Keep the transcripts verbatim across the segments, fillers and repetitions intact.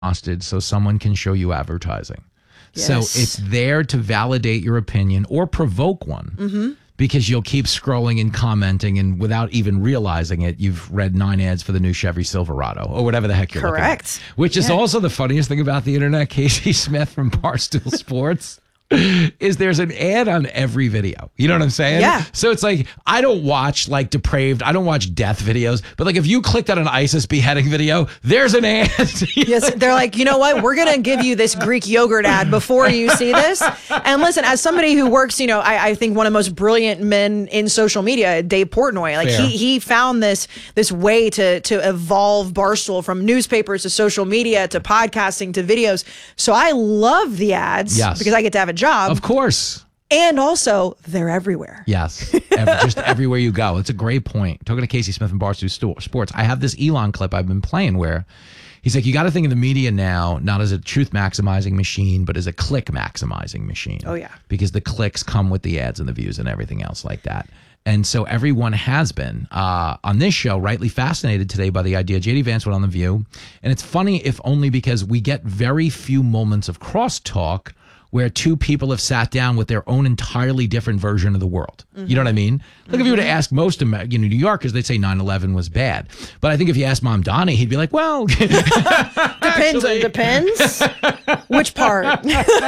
hostage so someone can show you advertising. Yes. So it's there to validate your opinion or provoke one. Mm-hmm. Because you'll keep scrolling and commenting, and without even realizing it, you've read nine ads for the new Chevy Silverado or whatever the heck you're looking at. Correct. Which is Yeah. also the funniest thing about the internet. Casey Smith from Barstool Sports is there's an ad on every video. You know what I'm saying? Yeah. So it's like, I don't watch like depraved, I don't watch death videos, but like if you clicked on an ISIS beheading video, there's an ad. Yes, they're like, you know what? We're going to give you this Greek yogurt ad before you see this. And listen, as somebody who works, you know, I, I think one of the most brilliant men in social media, Dave Portnoy, like Fair. he he found this this way to to evolve Barstool from newspapers to social media to podcasting to videos. So I love the ads Yes. because I get to have a job. Of course. And also, they're everywhere. Yes, Every, just everywhere you go. It's a great point. Talking to Casey Smith from Barstool Sto- Sports, I have this Elon clip I've been playing where he's like, you got to think of the media now not as a truth maximizing machine, but as a click maximizing machine. Oh, yeah. Because the clicks come with the ads and the views and everything else like that. And so everyone has been uh, on this show rightly fascinated today by the idea. J D Vance went on The View. And it's funny, if only because we get very few moments of crosstalk where two people have sat down with their own entirely different version of the world. Mm-hmm. You know what I mean? Like if you were to ask most Amer- you know, New Yorkers, they'd say nine eleven was bad. But I think if you ask Mom Donnie, he'd be like, well... Depends. Actually. Depends. Which part?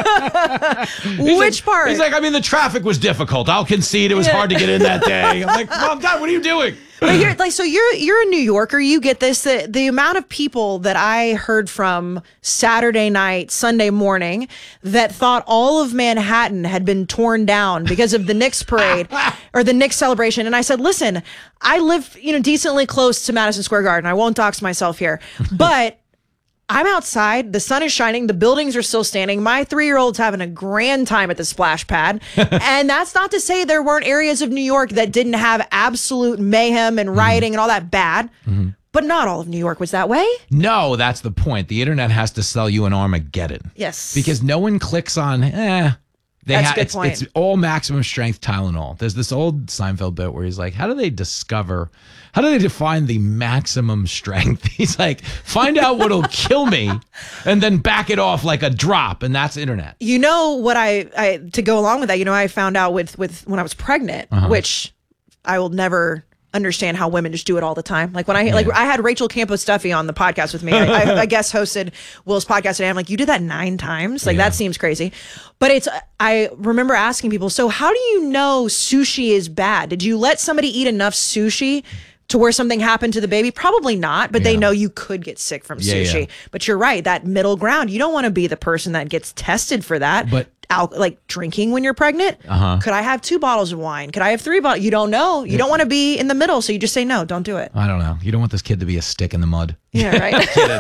Which like, part? He's like, I mean, the traffic was difficult. I'll concede it was Yeah. hard to get in that day. I'm like, Mom, Dad, what are you doing? But you're like, so you're you're a New Yorker. You get this. The, the amount of people that I heard from Saturday night, Sunday morning, that thought all of Manhattan had been torn down because of the Knicks parade or the Knicks celebration. And I said, listen, I live, you know, decently close to Madison Square Garden. I won't dox myself here, but I'm outside. The sun is shining. The buildings are still standing. My three-year-old's having a grand time at the splash pad. And that's not to say there weren't areas of New York that didn't have absolute mayhem and rioting mm-hmm. and all that bad. Mm-hmm. But not all of New York was that way. No, that's the point. The internet has to sell you an Armageddon. Yes. Because no one clicks on, eh. They That's ha- a good it's, point. it's all maximum strength Tylenol. There's this old Seinfeld bit where he's like, how do they discover, how do they define the maximum strength? He's like, find out what'll kill me and then back it off like a drop. And that's internet. You know what I, I to go along with that, you know, I found out with, with when I was pregnant, uh-huh. which I will never understand how women just do it all the time. Like when I, yeah. like I had Rachel Campos Duffy on the podcast with me. I, I, I guest hosted Will's podcast today. I'm like, you did that nine times? Like yeah. that seems crazy. But it's, I remember asking people, so how do you know sushi is bad? Did you let somebody eat enough sushi to where something happened to the baby? Probably not, but yeah. they know you could get sick from yeah, sushi. Yeah. But you're right, that middle ground, you don't want to be the person that gets tested for that. But Al- like drinking when you're pregnant. Uh-huh. Could I have two bottles of wine? Could I have three bottles? You don't know. You yeah. don't want to be in the middle, so you just say no. Don't do it. I don't know. You don't want this kid to be a stick in the mud. Yeah, right.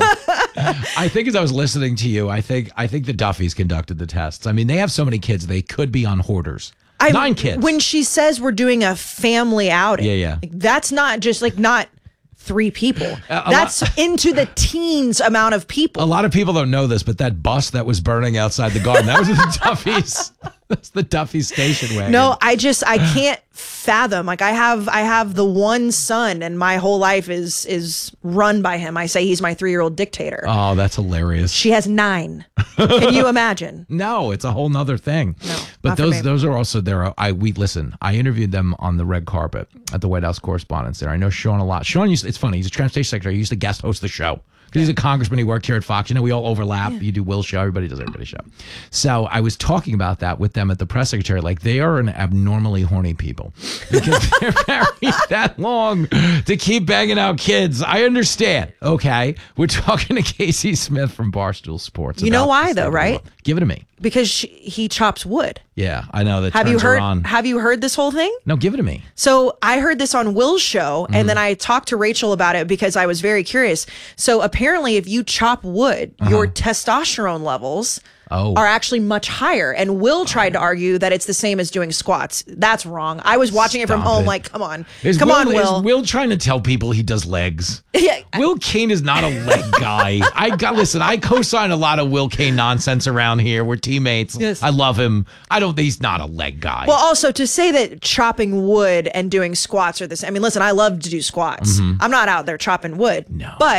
I think as I was listening to you, I think I think the Duffys conducted the tests. I mean, they have so many kids; they could be on Hoarders. I, Nine kids. When she says we're doing a family outing, yeah, yeah, like, that's not just like not. Three people. Uh, That's lot, into the teens amount of people. A lot of people don't know this, but that bus that was burning outside the garden, that was the Duffys. That's the Duffy station wagon. No, I just I can't fathom. Like I have I have the one son, and my whole life is is run by him. I say he's my three-year-old dictator. Oh, that's hilarious. She has nine. Can you imagine? No, it's a whole nother thing. No, but those those are also there. I we listen. I interviewed them on the red carpet at the White House Correspondents' Dinner. I know Sean a lot. Sean used. It's funny. He's a transportation secretary. He used to guest host the show. Because he's a congressman, he worked here at Fox. You know, we all overlap. Yeah. You do Will's show, everybody does everybody's show. So I was talking about that with them at the press secretary. Like, they are an abnormally horny people. Because they're married that long to keep banging out kids. I understand. Okay. We're talking to Casey Smith from Barstool Sports. You know why, though, right? Give it to me. Because she, he chops wood. Yeah, I know. That have turns you heard? her on. Have you heard this whole thing? No, give it to me. So I heard this on Will's show, and mm-hmm. then I talked to Rachel about it because I was very curious. So apparently, if you chop wood, uh-huh. your testosterone levels oh. are actually much higher. And Will tried to argue that it's the same as doing squats. That's wrong. I was watching Stop it from home, it. like, come on, is come Will, on, Will. Is Will trying to tell people he does legs? Yeah, Will Kane is not a leg guy. I got listen. I co-sign a lot of Will Kane nonsense around here. We're teammates. Yes. I love him. I don't. He's not a leg guy. Well, also to say that chopping wood and doing squats are the same. I mean, listen, I love to do squats. Mm-hmm. I'm not out there chopping wood. No, but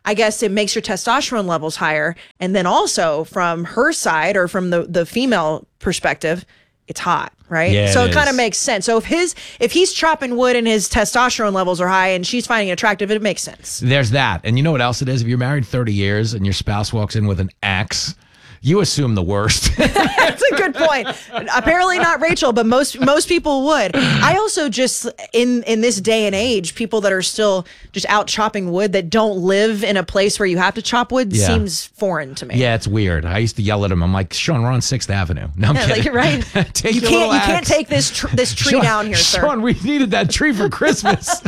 I guess it makes your testosterone levels higher. And then also from her side or from the, the female perspective, it's hot, right? Yeah, so it it kind of is. makes sense. So if his if he's chopping wood and his testosterone levels are high and she's finding it attractive, it makes sense. There's that. And you know what else it is? If you're married thirty years and your spouse walks in with an axe, you assume the worst. That's a good point. Apparently not Rachel, but most most people would. I also just in in this day and age, people that are still just out chopping wood that don't live in a place where you have to chop wood Yeah. seems foreign to me. Yeah, it's weird. I used to yell at him. I'm like, Sean, we're on sixth Avenue. No, I'm Yeah, kidding. like, right? Take you your can't little you can't axe. take this tr- this tree Sean, down here, sir. Sean, we needed that tree for Christmas.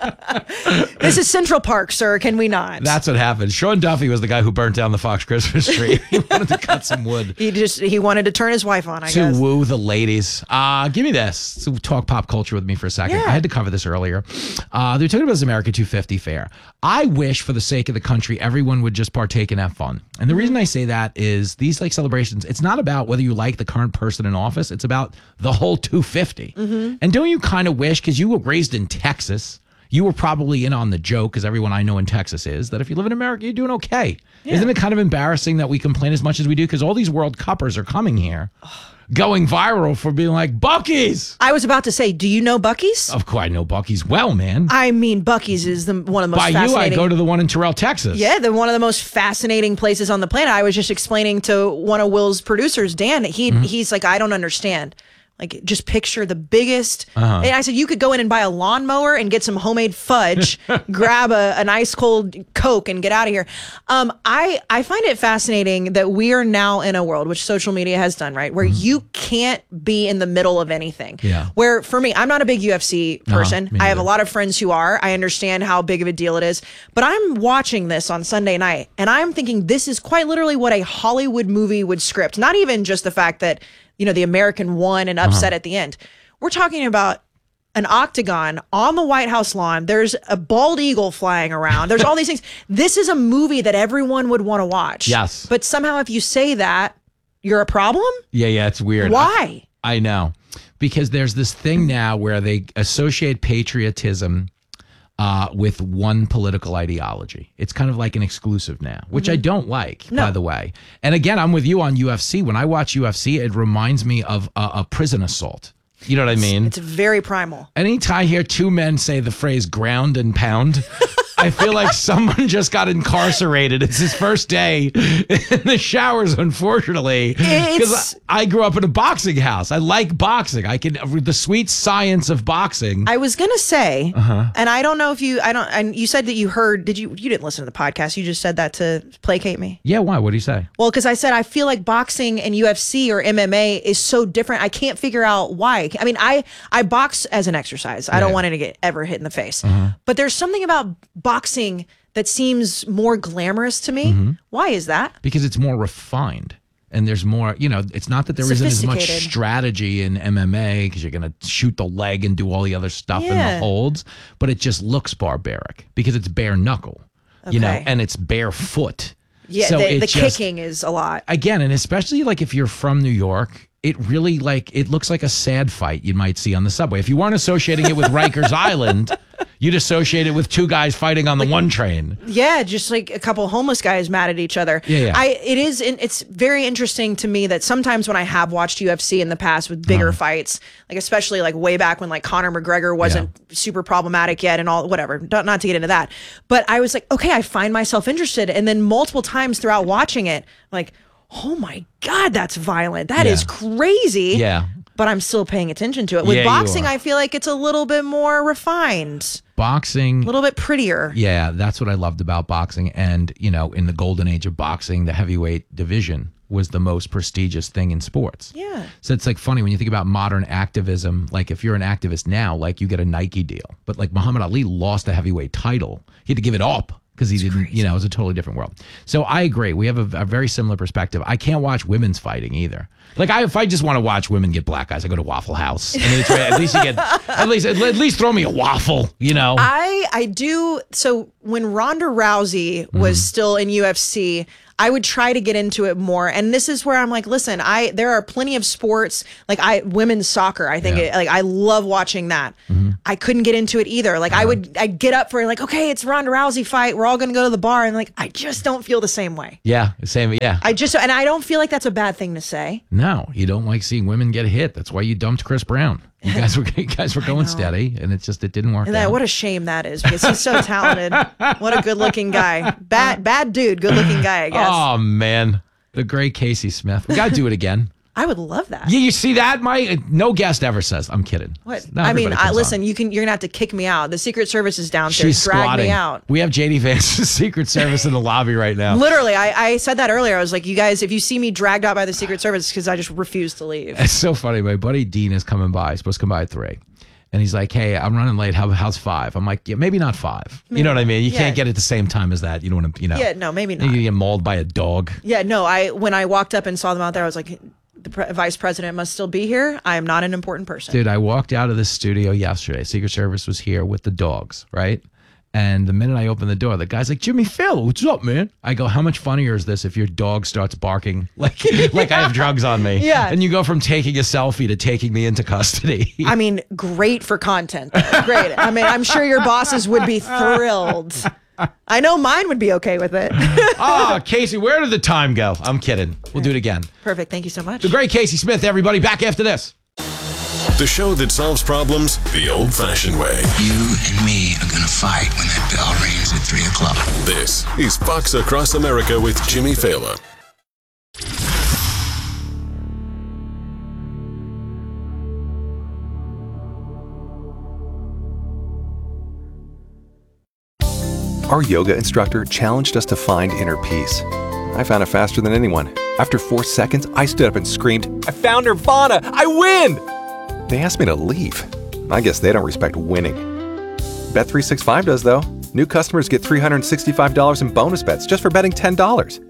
This is Central Park, sir. Can we not? That's what happened. Sean Duffy was the guy who burnt down the Fox Christmas tree. He wanted to cut some wood. he just he wanted to turn his wife on, I to guess. woo the ladies. Uh, give me this. So talk pop culture with me for a second. Yeah. I had to cover this earlier. Uh, they're talking about this America two fifty fair. I wish for the sake of the country, everyone would just partake and have fun. And the reason I say that is these like celebrations, it's not about whether you like the current person in office. It's about the whole two fifty. Mm-hmm. And don't you kind of wish, because you were raised in Texas, you were probably in on the joke, because everyone I know in Texas is, that if you live in America, you're doing okay. Isn't it kind of embarrassing that we complain as much as we do? Because all these World Cuppers are coming here, going viral for being like, Buc-ee's. I was about to say, do you know Buc-ee's? Of course, I know Buc-ee's well, man. I mean, Buc-ee's is the one of the most By you, fascinating. I go to the one in Terrell, Texas. Yeah, the one of the most fascinating places on the planet. I was just explaining to one of Will's producers, Dan. He Mm-hmm. he's like, I don't understand. Like, just picture the biggest. Uh-huh. And I said, you could go in and buy a lawnmower and get some homemade fudge, grab a, an ice cold Coke, and get out of here. Um, I I find it fascinating that we are now in a world, which social media has done, right, where you can't be in the middle of anything. Mm-hmm. Yeah. Where for me, I'm not a big U F C person. me I have a neither. lot of friends who are. I understand how big of a deal it is. But I'm watching this on Sunday night, and I'm thinking this is quite literally what a Hollywood movie would script. Not even just the fact that, you know, the American won and upset at the end. We're talking about an octagon on the White House lawn. There's a bald eagle flying around. There's all these things. This is a movie that everyone would want to watch. Yes. But somehow if you say that, you're a problem? Yeah, yeah, it's weird. Why? I, I know. Because there's this thing now where they associate patriotism uh, with one political ideology. It's kind of like an exclusive now, which I don't like, No. by the way. And again, I'm with you on U F C. When I watch U F C, it reminds me of a, a prison assault. You know what I mean? It's very primal. Anytime I hear two men say the phrase ground and pound, I feel like someone just got incarcerated. It's his first day in the showers, unfortunately. Because It's- I grew up in a boxing house. I like boxing. I can, the sweet science of boxing. I was gonna say, Uh-huh. and I don't know if you, I don't, and you said that you heard. Did you? You didn't listen to the podcast. You just said that to placate me. yeah, why? What do you say? Well, because I said I feel like boxing and U F C or M M A is so different. I can't figure out why. I mean, I I box as an exercise. I don't Yeah. want it to get ever hit in the face. But there's something about boxing that seems more glamorous to me. Why is that? Because it's more refined. And there's more, you know, it's not that there isn't as much Sophisticated. strategy in M M A because you're going to shoot the leg and do all the other stuff in Yeah. the holds, but it just looks barbaric because it's bare knuckle, you know, Okay. and it's barefoot. Yeah, So the, it the just- kicking is a lot. Again, and especially like if you're from New York, it really like, it looks like a sad fight you might see on the subway. If you weren't associating it with Rikers Island, you'd associate it with two guys fighting on the one train. Yeah, just like a couple homeless guys mad at each other. Yeah, yeah. I it is it's very interesting to me that sometimes when I have watched U F C in the past with bigger fights, like especially like way back when like Conor McGregor wasn't super problematic yet and all whatever, not, not to get into that. But I was like, okay, I find myself interested, and then multiple times throughout watching it, like, oh my God, that's violent. That is Yeah. crazy. Yeah. But I'm still paying attention to it. With Yeah, you boxing, are. I feel like it's a little bit more refined, Boxing. a little bit prettier. Yeah, that's what I loved about boxing. And, you know, in the golden age of boxing, the heavyweight division was the most prestigious thing in sports. Yeah. So it's like funny when you think about modern activism, like if you're an activist now, like you get a Nike deal. But like Muhammad Ali lost the heavyweight title. He had to give it up because he didn't, you know, it was a totally different world. So I agree. We have a, a very similar perspective. I can't watch women's fighting either. Like I, if I just want to watch women get black eyes, I go to Waffle House. I mean, it's, at least you get, at least, at least throw me a waffle, you know? I I do. So when Ronda Rousey was Mm-hmm. still in U F C, I would try to get into it more. And this is where I'm like, listen, I there are plenty of sports like I women's soccer. I think Yeah. it, like I love watching that. I couldn't get into it either. Like uh-huh. I would, I'd get up for like, okay, it's Ronda Rousey fight. We're all going to go to the bar. And like, I just don't feel the same way. Yeah. Same. Yeah. I just, and I don't feel like that's a bad thing to say. No, you don't like seeing women get hit. That's why you dumped Chris Brown. You guys were, you guys were going steady, and it's just, it didn't work and that, out. What a shame that is, because he's so talented. What a good looking guy. Bad, bad dude, good looking guy, I guess. Oh man. The great Casey Smith. We got to do it again. I would love that. Yeah, you see that? My no guest ever says. I'm kidding. What? I mean, I, listen. On. You can. You're gonna have to kick me out. The Secret Service is downstairs. She's Drag squatting. me out. We have J D Vance's Secret Service in the lobby right now. Literally, I, I said that earlier. I was like, you guys, if you see me dragged out by the Secret Service, because I just refuse to leave. It's so funny. My buddy Dean is coming by. He's supposed to come by at three. And he's like, hey, I'm running late. How, how's five? I'm like, yeah, maybe not five. Maybe. You know what I mean? You yeah. can't get it at the same time as that. You don't want to, you know. Yeah, no, maybe not. You get mauled by a dog. Yeah, no. I When I walked up and saw them out there, I was like, the pre- vice president must still be here. I am not an important person. Dude, I walked out of this studio yesterday. Secret Service was here with the dogs, right? And the minute I opened the door, the guy's like, Jimmy Phil, what's up, man? I go, how much funnier is this if your dog starts barking like like I have drugs on me? Yeah. And you go from taking a selfie to taking me into custody. I mean, great for content. Great. I mean, I'm sure your bosses would be thrilled. I know mine would be okay with it. Ah, Casey, where did the time go? I'm kidding. We'll do it again. Perfect. Thank you so much. The great Casey Smith, everybody. Back after this. The show that solves problems the old-fashioned way. You and me are going to fight when that bell rings at three o'clock. This is Fox Across America with Jimmy Fallon. Our yoga instructor challenged us to find inner peace. I found it faster than anyone. After four seconds, I stood up and screamed, I found Nirvana! I win! They asked me to leave. I guess they don't respect winning. Bet three sixty-five does, though. New customers get three hundred sixty-five dollars in bonus bets just for betting ten dollars.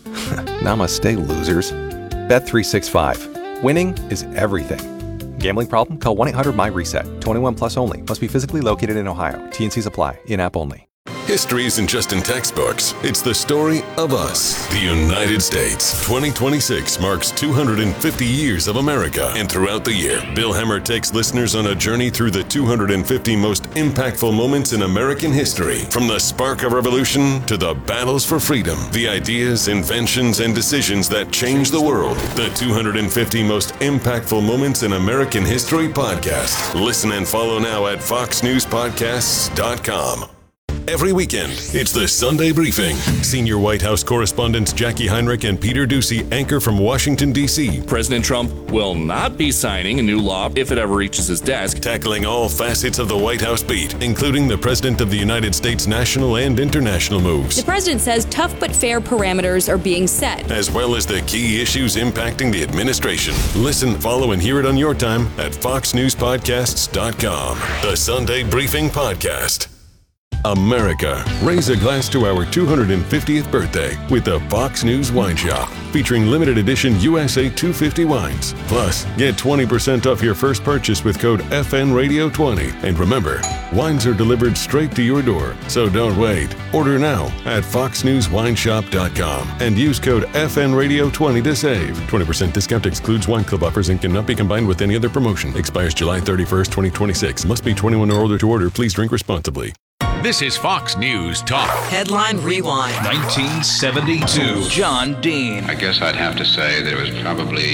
Namaste, losers. Bet three sixty-five. Winning is everything. Gambling problem? Call one eight hundred my reset. twenty-one plus only. Must be physically located in Ohio. T N Cs apply. In-app only. History isn't just in textbooks. It's the story of us, the United States. twenty twenty-six marks two hundred fifty years of America. And throughout the year, Bill Hemmer takes listeners on a journey through the two hundred fifty most impactful moments in American history. From the spark of revolution to the battles for freedom, the ideas, inventions, and decisions that changed the world. The two hundred fifty most impactful moments in American history podcast. Listen and follow now at fox news podcasts dot com. Every weekend, it's the Sunday Briefing. Senior White House correspondents Jackie Heinrich and Peter Doocy anchor from Washington, D C President Trump will not be signing a new law if it ever reaches his desk. Tackling all facets of the White House beat, including the President of the United States' national and international moves. The president says tough but fair parameters are being set, as well as the key issues impacting the administration. Listen, follow, and hear it on your time at fox news podcasts dot com. The Sunday Briefing Podcast. America, raise a glass to our two hundred fiftieth birthday with the Fox News Wine Shop, featuring limited edition U S A two fifty wines. Plus, get twenty percent off your first purchase with code F N Radio twenty. And remember, wines are delivered straight to your door, so don't wait. Order now at fox news wine shop dot com and use code F N Radio twenty to save. twenty percent discount excludes wine club offers and cannot be combined with any other promotion. Expires July thirty-first, twenty twenty-six. Must be twenty-one or older to order. Please drink responsibly. This is Fox News Talk. Headline Rewind. nineteen seventy-two. John Dean. I guess I'd have to say that it was probably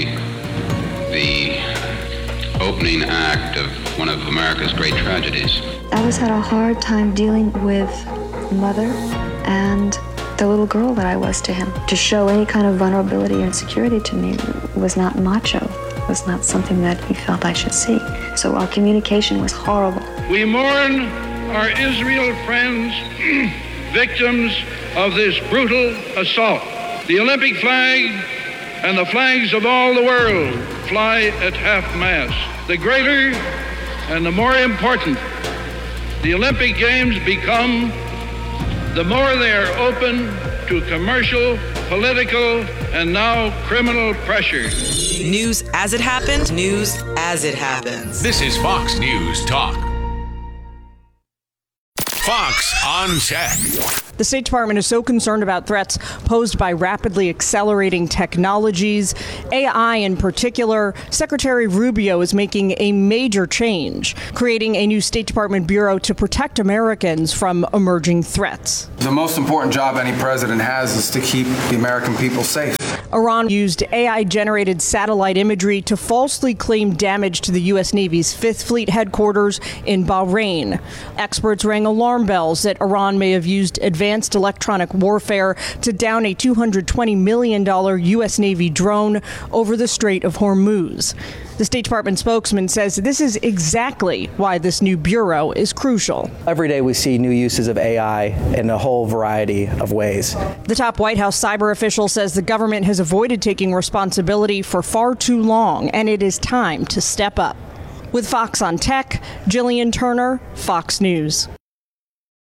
the opening act of one of America's great tragedies. I always had a hard time dealing with mother and the little girl that I was to him. To show any kind of vulnerability or insecurity to me was not macho. Was not something that he felt I should see. So our communication was horrible. We mourn our Israel friends, victims of this brutal assault. The Olympic flag and the flags of all the world fly at half-mast. The greater and the more important the Olympic Games become, the more they are open to commercial, political, and now criminal pressure. News as it happened, news as it happens. This is Fox News Talk. Fox on Tech. The State Department is so concerned about threats posed by rapidly accelerating technologies, A I in particular. Secretary Rubio is making a major change, creating a new State Department bureau to protect Americans from emerging threats. The most important job any president has is to keep the American people safe. Iran used A I-generated satellite imagery to falsely claim damage to the U S. Navy's Fifth Fleet headquarters in Bahrain. Experts rang alarm bells that Iran may have used advanced electronic warfare to down a two hundred twenty million dollars U S. Navy drone over the Strait of Hormuz. The State Department spokesman says this is exactly why this new bureau is crucial. Every day we see new uses of A I in a whole variety of ways. The top White House cyber official says the government has avoided taking responsibility for far too long, and it is time to step up. With Fox on Tech, Jillian Turner, Fox News.